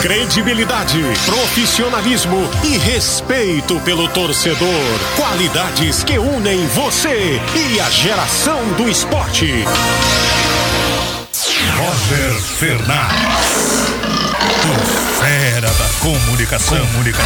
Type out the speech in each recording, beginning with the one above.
Credibilidade, profissionalismo e respeito pelo torcedor. Qualidades que unem você e a geração do esporte. Roger Fernandes, o fera da comunicação.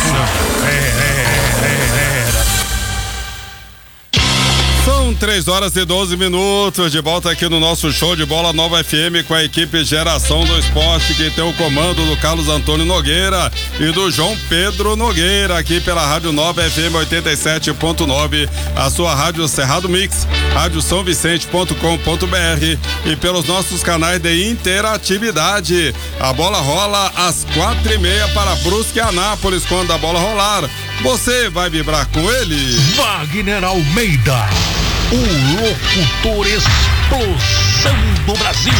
São 3h12, de volta aqui no nosso show de bola Nova FM com a equipe Geração do Esporte, que tem o comando do Carlos Antônio Nogueira e do João Pedro Nogueira, aqui pela Rádio Nova FM 87.9, a sua Rádio Cerrado Mix, Rádio São Vicente.com.br e pelos nossos canais de interatividade. A bola rola às 4h30 para Brusque e Anápolis. Quando a bola rolar, você vai vibrar com ele. Wagner Almeida, o locutor explosão do Brasil.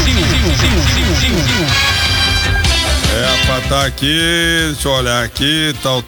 Rapaz, tá aqui, deixa eu olhar aqui, tal.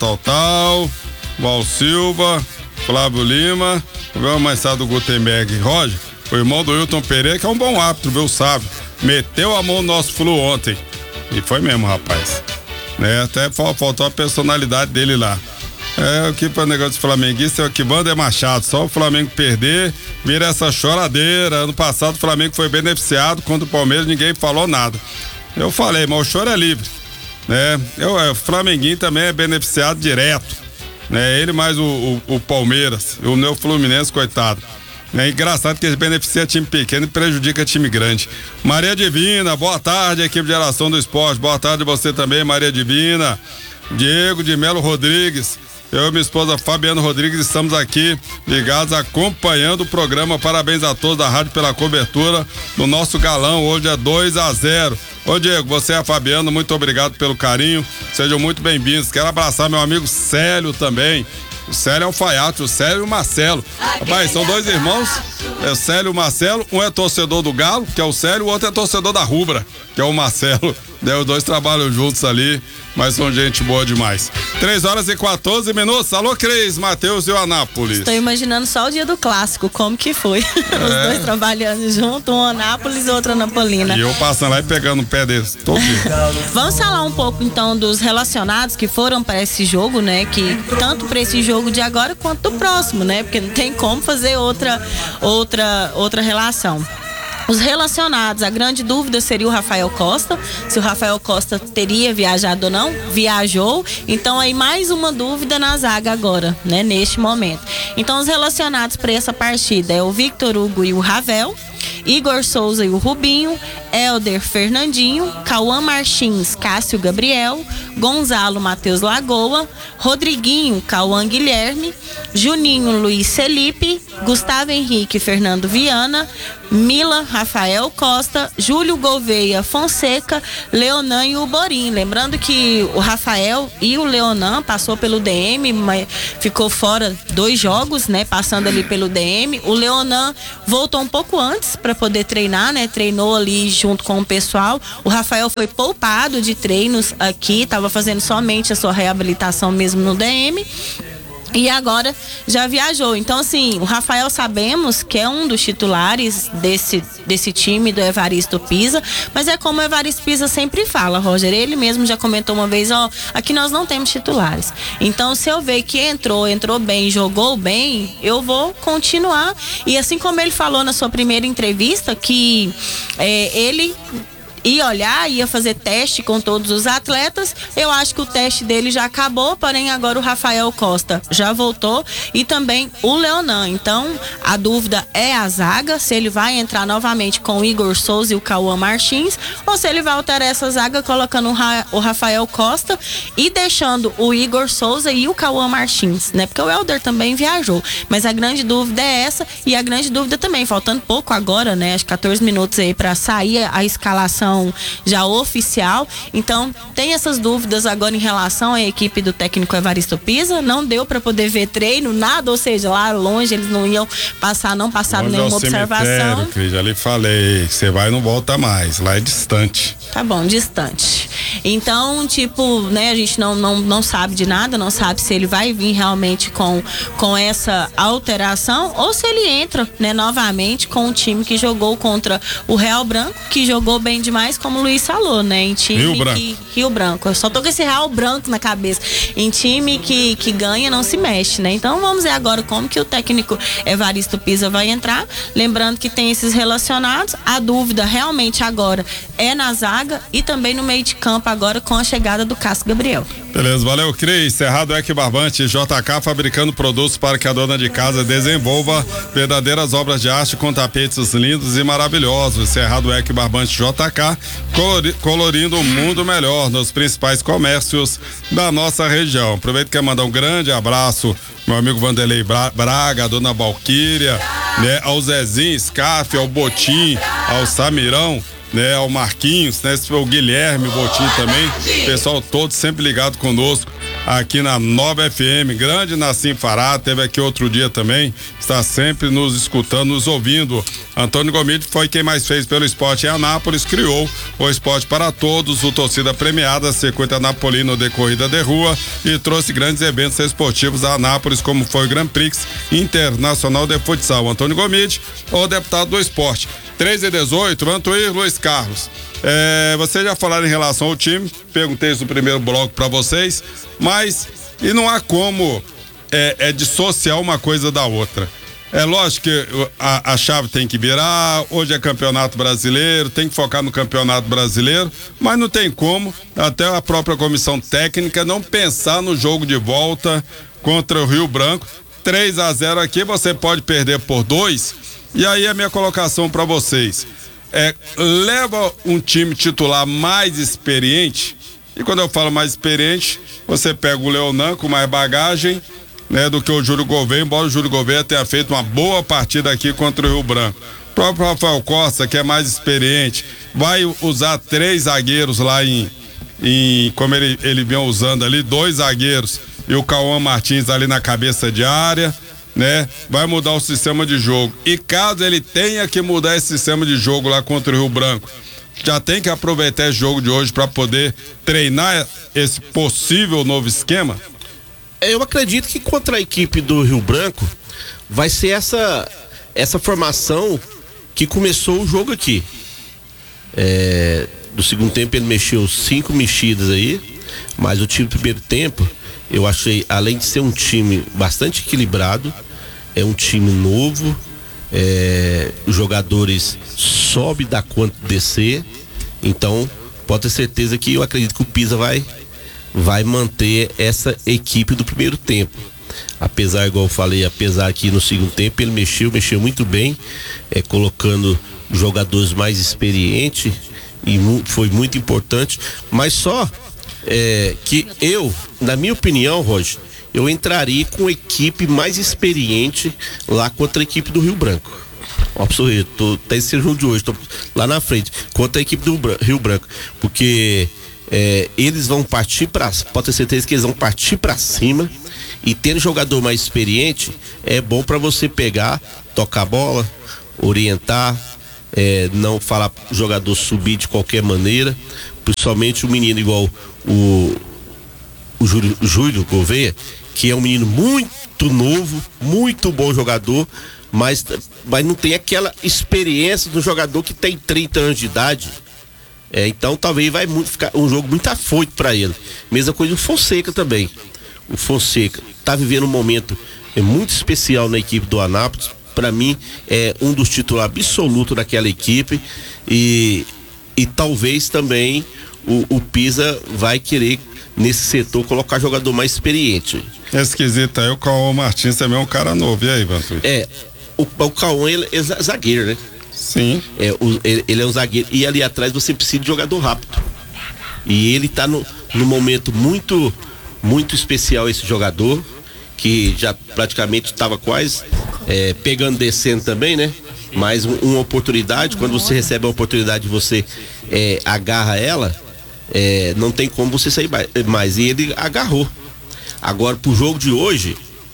Val Silva, Flávio Lima, o mais sábio do Gutenberg, Roger, o irmão do Wilton Pereira, que é um bom árbitro, viu, sabe? Meteu a mão no nosso Flu ontem. E foi mesmo, rapaz. Né? Até faltou a personalidade dele lá. O que para o negócio de flamenguista, o que manda é Machado. Só o Flamengo perder, vira essa choradeira. Ano passado o Flamengo foi beneficiado, contra o Palmeiras ninguém falou nada. Eu falei, mas o choro é livre, né? O Flamenguinho também é beneficiado direto, né? Ele mais o Palmeiras, o meu Fluminense, coitado. É engraçado que eles beneficiam time pequeno e prejudica time grande. Maria Divina, boa tarde, equipe de Geração do Esporte. Boa tarde você também, Maria Divina. Diego de Melo Rodrigues. Eu e minha esposa Fabiano Rodrigues estamos aqui ligados, acompanhando o programa. Parabéns a todos da rádio pela cobertura do nosso galão. Hoje é 2-0. Ô Diego, você e a Fabiano, muito obrigado pelo carinho. Sejam muito bem-vindos. Quero abraçar meu amigo Célio também. O Célio é o Faiato, o Célio e o Marcelo. Rapaz, são dois irmãos, é o Célio e o Marcelo. Um é torcedor do Galo, que é o Célio, o outro é torcedor da Rubra, que é o Marcelo. Os dois trabalham juntos ali, mas são gente boa demais. 3h14. Alô, Cris, Matheus e o Anápolis. Estou imaginando só o dia do clássico, como que foi. Os dois trabalhando junto, um Anápolis e outro Anapolina. E eu passando lá e pegando o pé deles todo dia. Vamos falar um pouco então dos relacionados que foram para esse jogo, né? Que tanto para esse jogo de agora quanto do próximo, né? Porque não tem como fazer outra relação. Os relacionados, a grande dúvida seria o Rafael Costa, se o Rafael Costa teria viajado ou não, viajou, então aí mais uma dúvida na zaga agora, né, neste momento. Então os relacionados para essa partida é o Victor Hugo e o Ravel, Igor Souza e o Rubinho, Helder Fernandinho, Cauã Martins, Cássio Gabriel, Gonzalo Matheus Lagoa, Rodriguinho, Cauã Guilherme, Juninho Luiz Felipe, Gustavo Henrique Fernando Viana, Mila Rafael Costa, Júlio Gouveia Fonseca, Leonan e o Borim. Lembrando que o Rafael e o Leonan passou pelo DM, mas ficou fora 2 jogos, né? Passando ali pelo DM. O Leonan voltou um pouco antes para poder treinar, né? Treinou ali junto com o pessoal. O Rafael foi poupado de treinos aqui, estava fazendo somente a sua reabilitação mesmo no DM. E agora já viajou. Então, assim, o Rafael sabemos que é um dos titulares desse time do Evaristo Pisa, mas é como o Evaristo Pisa sempre fala, Roger. Ele mesmo já comentou uma vez, aqui nós não temos titulares. Então, se eu ver que entrou bem, jogou bem, eu vou continuar. E assim como ele falou na sua primeira entrevista, que ele ia fazer teste com todos os atletas. Eu acho que o teste dele já acabou, porém agora o Rafael Costa já voltou e também o Leonan. Então a dúvida é a zaga, se ele vai entrar novamente com o Igor Souza e o Cauã Martins, ou se ele vai alterar essa zaga colocando o Rafael Costa e deixando o Igor Souza e o Cauã Martins, né? Porque o Helder também viajou, mas a grande dúvida é essa, e a grande dúvida também, faltando pouco agora, né? Acho que 14 minutos aí para sair a escalação já oficial. Então tem essas dúvidas agora em relação à equipe do técnico Evaristo Pisa. Não deu para poder ver treino, nada, ou seja, lá longe eles não iam passar, não passaram nenhuma observação. Já lhe falei, você vai e não volta mais, lá é distante. Tá bom, distante. Então, tipo, né, a gente não sabe de nada, não sabe se ele vai vir realmente com essa alteração ou se ele entra, né, novamente com um time que jogou contra o Real Branco, que jogou bem demais, como o Luiz falou, né, em time Rio Branco. Eu só tô com esse Real Branco na cabeça. Em time que ganha, não se mexe, né? Então vamos ver agora como que o técnico Evaristo Pisa vai entrar. Lembrando que tem esses relacionados. A dúvida realmente agora é na zaga e também no meio de campo agora com a chegada do Cássio Gabriel. Beleza, valeu, Cris. Cerrado Equibarbante, JK, fabricando produtos para que a dona de casa desenvolva verdadeiras obras de arte com tapetes lindos e maravilhosos. Cerrado Equibarbante, JK, colorindo um mundo melhor nos principais comércios da nossa região. Aproveito que quer mandar um grande abraço meu amigo Vanderlei Braga, a dona Valquíria, né, ao Zezinho Scaff, ao Botim, ao Samirão, né, ao Marquinhos, né, o Guilherme Botim também, pessoal todo sempre ligado conosco aqui na Nova FM. Grande Nassim Fará, teve aqui outro dia também, está sempre nos escutando, nos ouvindo. Antônio Gomide foi quem mais fez pelo esporte em Anápolis, criou o esporte para todos, o torcida premiada, circuito anapolino de corrida de rua e trouxe grandes eventos esportivos a Anápolis, como foi o Grand Prix Internacional de Futsal. Antônio Gomide, o deputado do esporte. 3h18, Vantuir Luiz Carlos. Vocês já falaram em relação ao time, perguntei isso no primeiro bloco para vocês, mas e não há como dissociar uma coisa da outra. É lógico que a chave tem que virar, hoje é campeonato brasileiro, tem que focar no campeonato brasileiro, mas não tem como, até a própria comissão técnica, não pensar no jogo de volta contra o Rio Branco. 3-0 aqui, você pode perder por 2. E aí a minha colocação para vocês leva um time titular mais experiente, e quando eu falo mais experiente, você pega o Leonan com mais bagagem, né, do que o Júlio Gouveia, embora o Júlio Gouveia tenha feito uma boa partida aqui contra o Rio Branco. O próprio Rafael Costa, que é mais experiente, vai usar 3 zagueiros lá como ele vinha usando ali, 2 zagueiros e o Cauã Martins ali na cabeça de área, né? Vai mudar o sistema de jogo. E caso ele tenha que mudar esse sistema de jogo lá contra o Rio Branco, já tem que aproveitar esse jogo de hoje para poder treinar esse possível novo esquema? Eu acredito que contra a equipe do Rio Branco vai ser essa formação que começou o jogo aqui. Do segundo tempo ele mexeu 5 mexidas aí, mas o time do primeiro tempo eu achei, além de ser um time bastante equilibrado, é um time novo, os jogadores sobe da conta descer, então pode ter certeza que eu acredito que o Pisa vai manter essa equipe do primeiro tempo. Apesar, igual eu falei, apesar que no segundo tempo ele mexeu muito bem, colocando jogadores mais experientes, e foi muito importante, mas só que eu, na minha opinião, Roger, eu entraria com a equipe mais experiente lá contra a equipe do Rio Branco. Ó, pessoal, eu tô até esse jogo de hoje, tô lá na frente, contra a equipe do Rio Branco, porque eles vão partir pode ter certeza que eles vão partir pra cima, e tendo jogador mais experiente, é bom pra você pegar, tocar a bola, orientar, não falar pro jogador subir de qualquer maneira, principalmente o menino igual o Júlio Gouveia, que é um menino muito novo, muito bom jogador, mas não tem aquela experiência do jogador que tem 30 anos de idade. Então talvez vai ficar um jogo muito afoito para ele. Mesma coisa o Fonseca também. O Fonseca tá vivendo um momento muito especial na equipe do Anápolis. Para mim é um dos titulares absolutos daquela equipe, e talvez também o Pisa vai querer nesse setor colocar jogador mais experiente. Esquisito aí, o Cauã Martins também é um cara novo, e aí, Vantuir? O Cauã, ele é zagueiro, né? Sim. Ele é um zagueiro, e ali atrás você precisa de jogador rápido, e ele tá no momento muito, muito especial, esse jogador, que já praticamente estava quase pegando, descendo também, né? Mas uma oportunidade, quando você recebe a oportunidade, você agarra ela, não tem como você sair mais, e ele agarrou. Agora, pro jogo de hoje,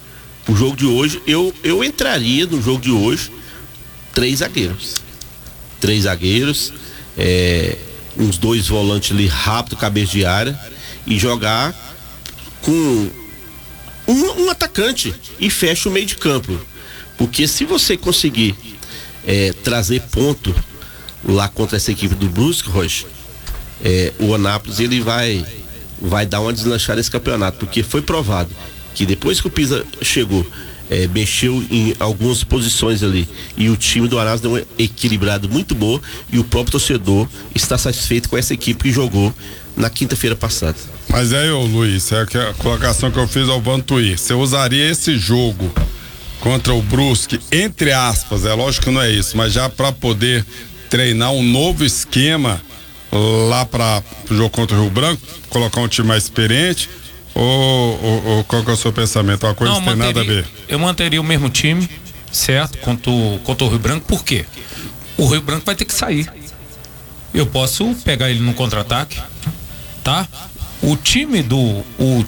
eu entraria no jogo de hoje 3 zagueiros, uns 2 volantes ali rápido, cabeça de área, e jogar com um atacante e fecha o meio de campo. Porque se você conseguir trazer ponto lá contra essa equipe do Brusque, Rocha, o Anápolis ele vai dar uma deslanchada nesse campeonato, porque foi provado que depois que o Pisa chegou, mexeu em algumas posições ali e o time do Anápolis deu uma equilibrada muito boa, e o próprio torcedor está satisfeito com essa equipe que jogou na quinta-feira passada. Mas aí, Luiz, é a colocação que eu fiz ao Vantuí. Você usaria esse jogo contra o Brusque, entre aspas, lógico que não é isso, mas já para poder treinar um novo esquema lá para o jogo contra o Rio Branco, colocar um time mais experiente, ou qual que é o seu pensamento? Uma coisa não tem nada a ver. Eu manteria o mesmo time, certo? Contra o Rio Branco, por quê? O Rio Branco vai ter que sair. Eu posso pegar ele no contra-ataque, tá? O time do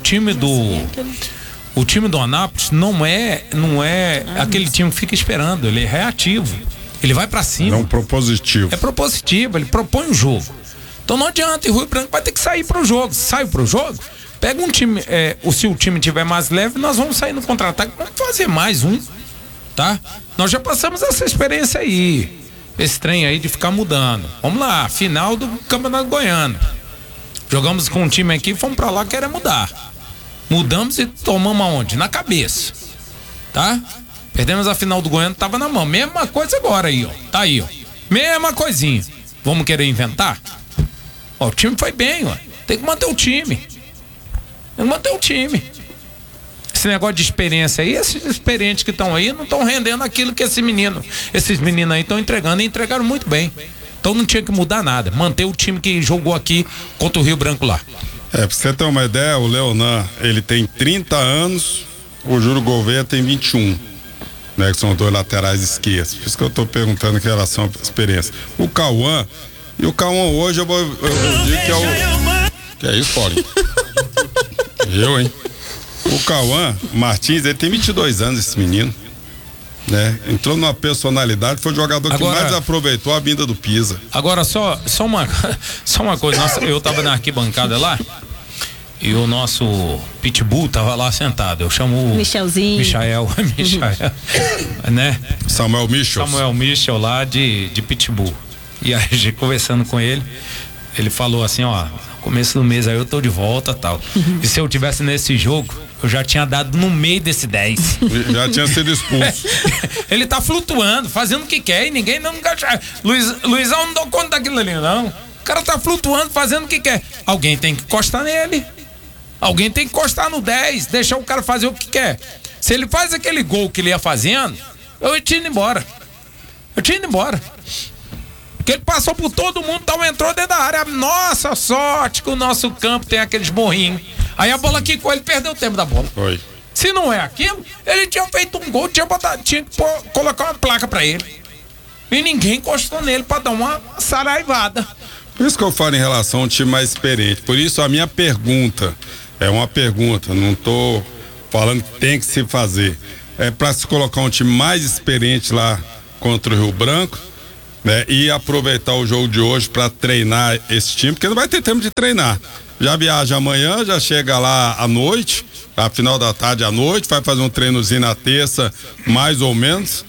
Anápolis não é aquele time que fica esperando, ele é reativo. Ele vai pra cima. É um propositivo. É propositivo, ele propõe o jogo. Então não adianta, e o Rio Branco vai ter que sair pro jogo. Sai pro jogo, pega um time, se o time tiver mais leve, nós vamos sair no contra-ataque, vamos fazer mais um, tá? Nós já passamos essa experiência aí, esse trem aí de ficar mudando. Vamos lá, final do Campeonato Goiano. Jogamos com um time aqui, fomos pra lá, querem mudar. Mudamos e tomamos aonde? Na cabeça, tá? Perdemos a final do Goiano, tava na mão. Mesma coisa agora aí, ó. Tá aí, ó. Mesma coisinha. Vamos querer inventar? Ó, o time foi bem, ó. Tem que manter o time. Tem que manter o time. Esse negócio de experiência aí, esses experientes que estão aí não estão rendendo aquilo que esses meninos aí estão entregando, e entregaram muito bem. Então não tinha que mudar nada. Manter o time que jogou aqui contra o Rio Branco lá. Pra você ter uma ideia, o Leonan, ele tem 30 anos, o Júlio Gouveia tem 21. Né, que são 2 laterais esquerdos. Por isso que eu tô perguntando em relação à experiência. O Cauã hoje eu digo que é o... Que é isso, Paulinho? Eu, hein? O Cauã Martins, ele tem 22 anos, esse menino. Né? Entrou numa personalidade, foi o jogador que mais aproveitou a vinda do Pisa. Agora, só uma coisa. Nossa, eu tava na arquibancada lá, e o nosso Pitbull tava lá sentado. Eu chamo Michelzinho. Michael, né? Samuel Michel lá de Pitbull. E aí, a gente conversando com ele, ele falou assim, ó, começo do mês aí eu tô de volta, tal. E se eu tivesse nesse jogo, eu já tinha dado no meio desse 10. Já tinha sido expulso. Ele tá flutuando, fazendo o que quer, e ninguém não engaja. Luizão não deu conta daquilo ali, não. O cara tá flutuando, fazendo o que quer. Alguém tem que encostar nele. Alguém tem que encostar no 10, deixar o cara fazer o que quer. Se ele faz aquele gol que ele ia fazendo, eu tinha ido embora. Porque ele passou por todo mundo, então entrou dentro da área. Nossa sorte que o nosso campo tem aqueles morrinhos. Aí a bola quicou, ele perdeu o tempo da bola. Foi. Se não é aquilo, ele tinha feito um gol, tinha que colocar uma placa pra ele. E ninguém encostou nele pra dar uma saraivada. Por isso que eu falo em relação a um time mais experiente. Por isso a minha pergunta é uma pergunta, não tô falando que tem que se fazer. É para se colocar um time mais experiente lá contra o Rio Branco, né? E aproveitar o jogo de hoje para treinar esse time, porque não vai ter tempo de treinar. Já viaja amanhã, já chega lá à noite, a final da tarde à noite, vai fazer um treinozinho na terça, mais ou menos,